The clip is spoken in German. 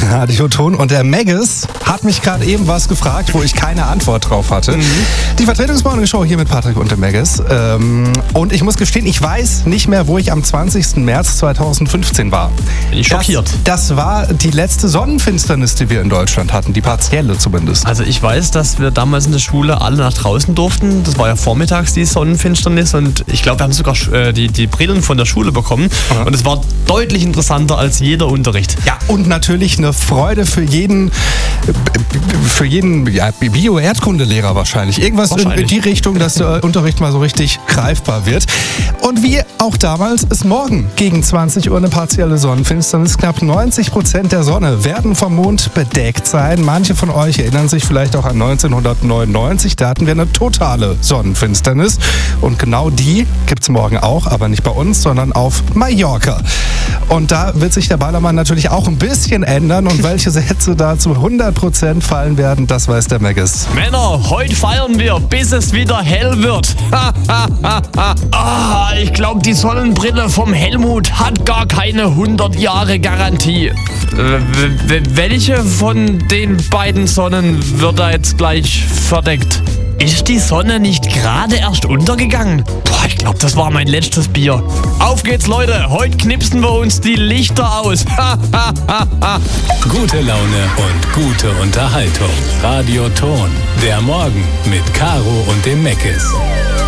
Radioton. Und der Megis hat mich gerade eben was gefragt, wo ich keine Antwort drauf hatte. Die Vertretungsmorning-Show hier mit Patrick und dem Megis. Und ich muss gestehen, ich weiß nicht mehr, wo ich am 20. März 2015 war. Bin ich schockiert. Das war die letzte Sonnenfinsternis, die wir in Deutschland hatten. Die partielle zumindest. Also ich weiß, dass wir damals in der Schule alle nach draußen durften. Das war ja vormittags die Sonnenfinsternis. Und ich glaube, wir haben sogar die Brillen von der Schule bekommen. Aha. Und es war deutlich interessanter als jeder Unterricht. Ja, und natürlich eine Freude für jeden Bio-Erdkundelehrer wahrscheinlich. Irgendwas in die Richtung, dass der Unterricht mal so richtig greifbar wird. Und wie auch damals ist morgen gegen 20 Uhr eine partielle Sonnenfinsternis. Knapp 90% der Sonne werden vom Mond bedeckt sein. Manche von euch erinnern sich vielleicht auch an 1999. Da hatten wir eine totale Sonnenfinsternis. Und genau die gibt es morgen auch, aber nicht bei uns, sondern auf Mallorca. Und da wird sich der Ballermann natürlich auch ein bisschen ändern. Und welche Sätze da zu 100% fallen werden, das weiß der Megis. Männer, heute feiern wir, bis es wieder hell wird. Ich glaube, die Sonnenbrille vom Helmut hat gar keine 100 Jahre Garantie. Welche von den beiden Sonnen wird da jetzt gleich verdeckt? Ist die Sonne nicht gerade erst untergegangen? Ich glaube, das war mein letztes Bier. Auf geht's, Leute. Heute knipsen wir uns die Lichter aus. Gute Laune und gute Unterhaltung. Radio Ton. Der Morgen mit Caro und dem Megis.